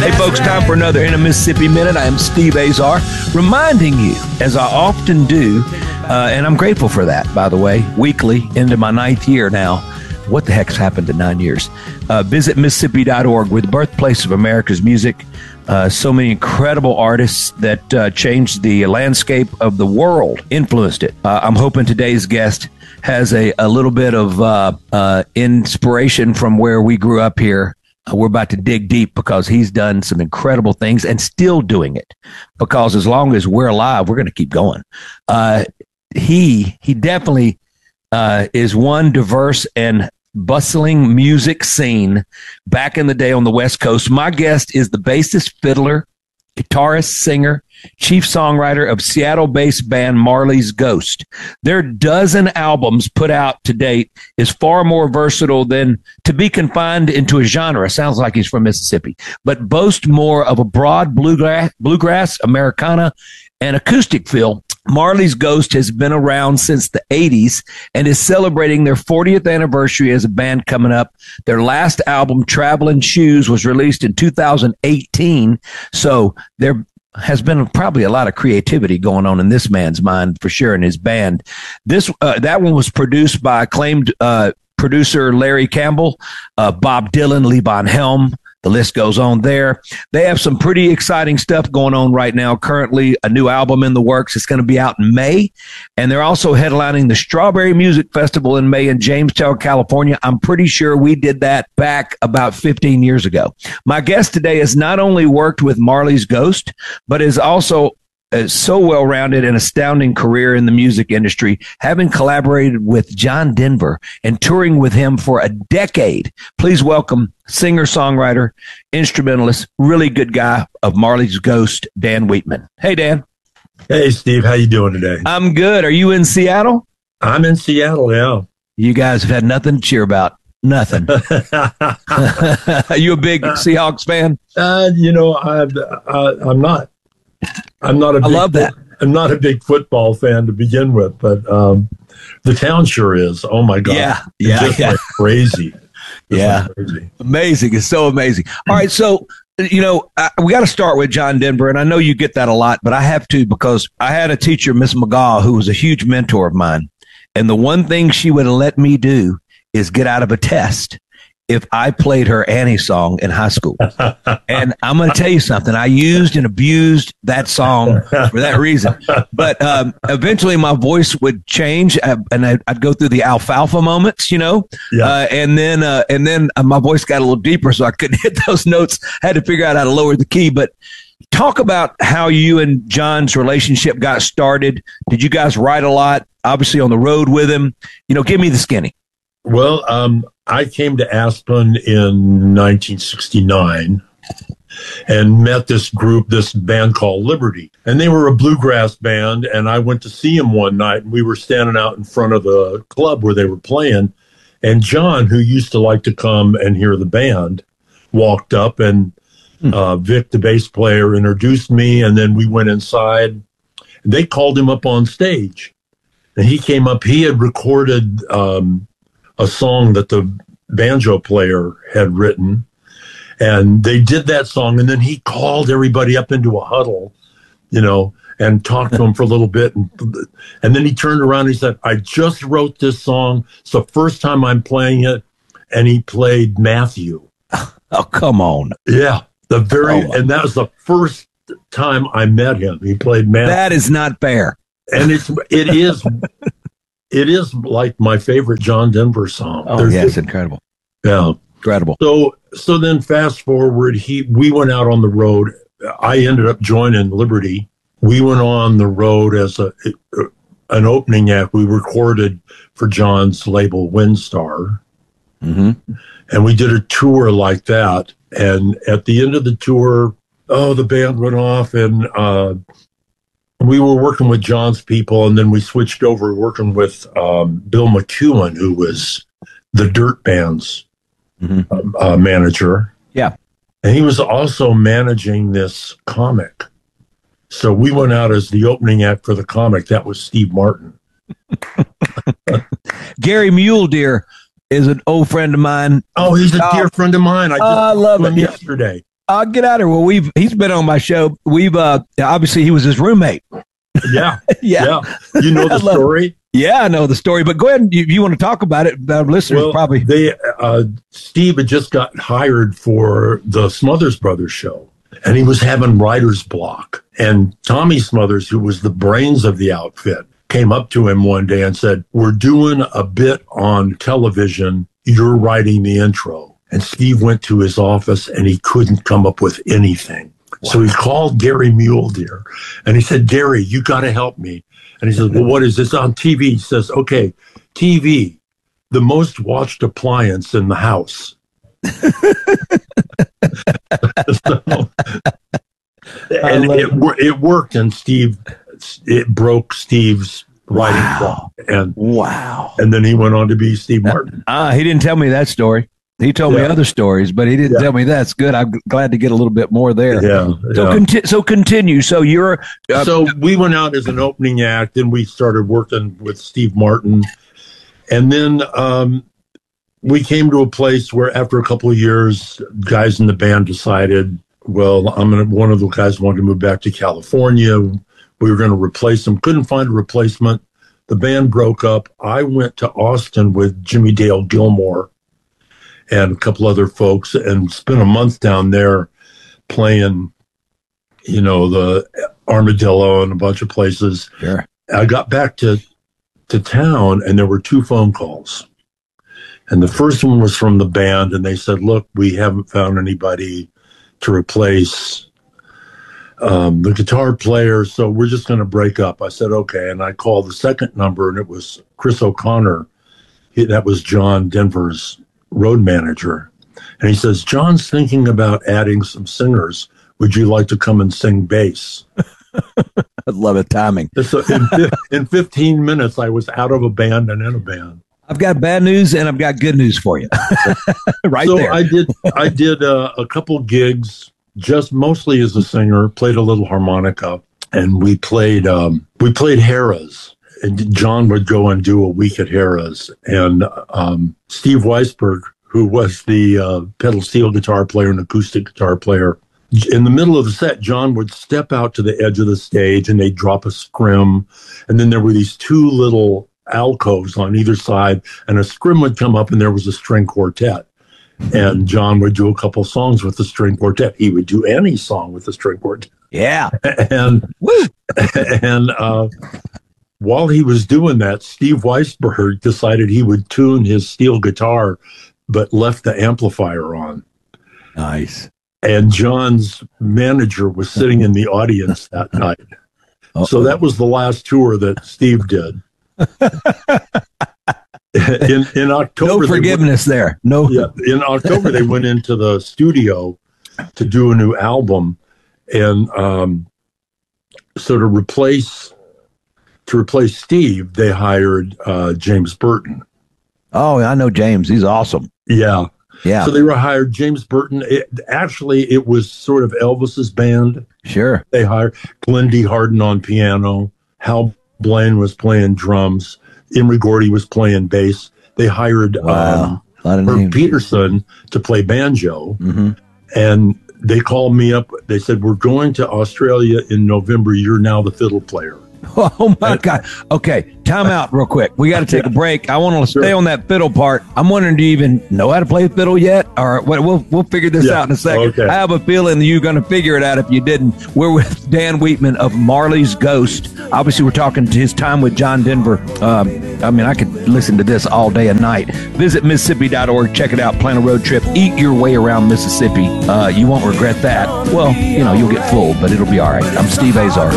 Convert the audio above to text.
Hey, folks, time for another In a Mississippi Minute. I am Steve Azar, reminding you, as I often do, and I'm grateful for that, by the way, weekly into my 9th year now. What the heck's happened in 9 years? Visit Mississippi.org. We're the birthplace of America's music. So many incredible artists that changed the landscape of the world, influenced it. I'm hoping today's guest has a little bit of inspiration from where we grew up here. We're about to dig deep because he's done some incredible things and still doing it, because as long as we're alive, we're going to keep going. He definitely is one diverse and bustling music scene back in the day on the West Coast. My guest is the bassist, fiddler, guitarist, singer, chief songwriter of Seattle-based band Marley's Ghost. Their dozen albums put out to date is far more versatile than to be confined into a genre. Sounds like he's from Mississippi, but boast more of a broad bluegrass, Americana, and acoustic feel. Marley's Ghost has been around since the 80s and is celebrating their 40th anniversary as a band coming up. Their last album, Traveling Shoes, was released in 2018. So there has been probably a lot of creativity going on in this man's mind, for sure, in his band. That one was produced by acclaimed producer Larry Campbell, Bob Dylan, Lee Von Helm. The list goes on there. They have some pretty exciting stuff going on right now. Currently, a new album in the works. It's going to be out in May. And they're also headlining the Strawberry Music Festival in May in Jamestown, California. I'm pretty sure we did that back about 15 years ago. My guest today has not only worked with Marley's Ghost, but is also so well-rounded and astounding career in the music industry, having collaborated with John Denver and touring with him for a decade. Please welcome singer, songwriter, instrumentalist, really good guy of Marley's Ghost, Dan Wheatman. Hey, Dan. Hey, Steve. How you doing today? I'm good. Are you in Seattle? I'm in Seattle, yeah. You guys have had nothing to cheer about. Nothing. Are you a big Seahawks fan? I'm not. I'm not a big, I love that. I'm not a big football fan to begin with, but the town sure is. Oh my God. Yeah. Like crazy. Like crazy. Amazing. It's so amazing. All right. So, we got to start with John Denver, and I know you get that a lot, but I have to, because I had a teacher, Miss McGaw, who was a huge mentor of mine. And the one thing she would let me do is get out of a test if I played her Annie song in high school. And I'm going to tell you something. I used and abused that song for that reason. But eventually my voice would change, and I'd go through the alfalfa moments, Yeah. And then my voice got a little deeper, so I couldn't hit those notes. I had to figure out how to lower the key. But talk about how you and John's relationship got started. Did you guys write a lot? Obviously on the road with him. Give me the skinny. Well, I came to Aspen in 1969 and met this band called Liberty. And they were a bluegrass band, and I went to see them one night, and we were standing out in front of the club where they were playing. And John, who used to like to come and hear the band, walked up, and Vic, the bass player, introduced me, and then we went inside. And they called him up on stage. And he came up. He had recorded a song that the banjo player had written, and they did that song, and then he called everybody up into a huddle, and talked to them for a little bit, and then he turned around and he said, I just wrote this song. It's the first time I'm playing it. And he played Matthew. Oh, come on. Yeah. And that was the first time I met him. He played Matthew. That is not fair. And it is like my favorite John Denver song. Oh, it's incredible. Yeah. Incredible. So then fast forward, we went out on the road. I ended up joining Liberty. We went on the road as an opening act. We recorded for John's label Windstar. Mm-hmm. And we did a tour like that. And at the end of the tour, the band went off, and we were working with John's people, and then we switched over working with Bill McEwen, who was the Dirt Band's manager. Yeah. And he was also managing this comic. So we went out as the opening act for the comic. That was Steve Martin. Gary Mule Deer is an old friend of mine. Oh, he's a dear friend of mine. I love him him yesterday. I'll get out of here. Well, he's been on my show. Obviously he was his roommate. Yeah. Yeah. You know the story? Yeah, I know the story, but go ahead. If you want to talk about it, our listeners probably. Steve had just got hired for the Smothers Brothers show, and he was having writer's block. And Tommy Smothers, who was the brains of the outfit, came up to him one day and said, "We're doing a bit on television. You're writing the intro." And Steve went to his office, and he couldn't come up with anything. Wow. So he called Gary Muledeer, and he said, "Gary, you got to help me." And he says, "Well, what is this on TV?" He says, "Okay, TV, the most watched appliance in the house." And it worked, and it broke Steve's writing block. And and then he went on to be Steve Martin. He didn't tell me that story. He told me other stories, but he didn't tell me that. It's good. I'm glad to get a little bit more there. So continue. So you're so we went out as an opening act, and we started working with Steve Martin, and then we came to a place where after a couple of years, guys in the band decided, well, one of the guys wanted to move back to California. We were going to replace him. Couldn't find a replacement. The band broke up. I went to Austin with Jimmy Dale Gilmore and a couple other folks, and spent a month down there playing, the Armadillo and a bunch of places. Sure. I got back to town, and there were 2 phone calls. And the first one was from the band, and they said, "Look, we haven't found anybody to replace the guitar player, so we're just going to break up." I said, "Okay." And I called the second number, and it was Chris O'Connor. That was John Denver's road manager. And he says, "John's thinking about adding some singers. Would you like to come and sing bass?" I love the timing. So in 15 minutes, I was out of a band and in a band. I've got bad news and I've got good news for you. There. I did a couple gigs, just mostly as a singer, played a little harmonica, and we played Harrah's. And John would go and do a week at Harrah's. And Steve Weisberg, who was the pedal steel guitar player and acoustic guitar player, in the middle of the set, John would step out to the edge of the stage and they'd drop a scrim. And then there were these 2 little alcoves on either side, and a scrim would come up and there was a string quartet. And John would do a couple songs with the string quartet. He would do any song with the string quartet. Yeah. And while he was doing that, Steve Weisberg decided he would tune his steel guitar, but left the amplifier on. Nice. And John's manager was sitting in the audience that night. Uh-oh. So that was the last tour that Steve did. In October, no forgiveness there. No. Yeah, in October, they went into the studio to do a new album, and so to replace Steve, they hired James Burton. Oh, I know James. He's awesome. Yeah. Yeah. So they hired James Burton. It was sort of Elvis's band. Sure. They hired Glenn D. Harden on piano. Hal Blaine was playing drums. Imre Gordy was playing bass. They hired Herb Peterson to play banjo. Mm-hmm. And they called me up. They said, "We're going to Australia in November. You're now the fiddle player." Oh, my God. Okay, time out real quick. We got to take a break. I want to stay on that fiddle part. I'm wondering, do you even know how to play fiddle yet? Or we'll figure this out in a second. Okay. I have a feeling that you're going to figure it out if you didn't. We're with Dan Wheatman of Marley's Ghost. Obviously, we're talking to his time with John Denver. I could listen to this all day and night. Visit Mississippi.org. Check it out. Plan a road trip. Eat your way around Mississippi. You won't regret that. Well, you'll get full, but it'll be all right. I'm Steve Azar.